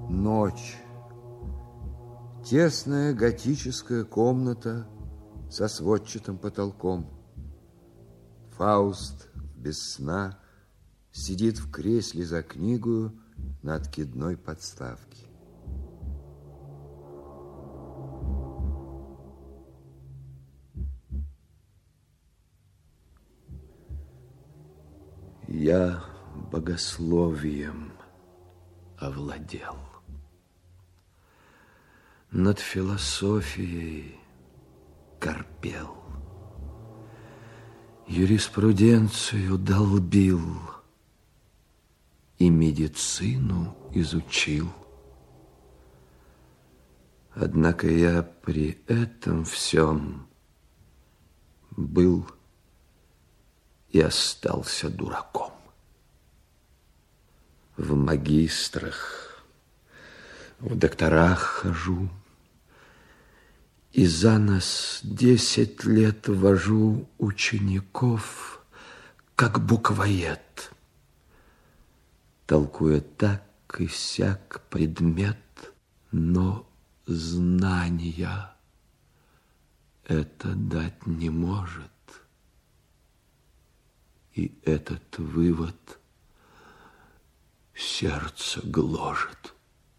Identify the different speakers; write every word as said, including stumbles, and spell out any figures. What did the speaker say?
Speaker 1: Ночь. Тесная готическая комната со сводчатым потолком. Фауст без сна сидит в кресле за книгою на откидной подставке.
Speaker 2: Я богословием овладел. Над философией корпел. Юриспруденцию долбил и медицину изучил. Однако я при этом всем был и остался дураком. В магистрах, в докторах хожу, и за нос десять лет вожу учеников, как буквоед, толкуя так и сяк предмет, но знания это дать не может. И этот вывод сердце гложет.